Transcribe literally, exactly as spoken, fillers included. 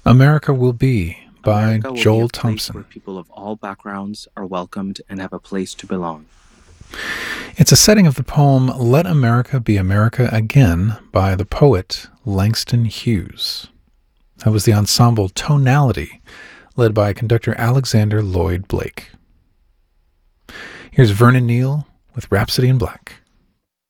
America Will Be by America will be a Joel place Thompson. where people of all backgrounds are welcomed and have a place to belong. It's a setting of the poem Let America Be America Again by the poet Langston Hughes. That was the ensemble Tonality, led by conductor Alexander Lloyd Blake. Here's Vernon Neal with Rhapsody in Black.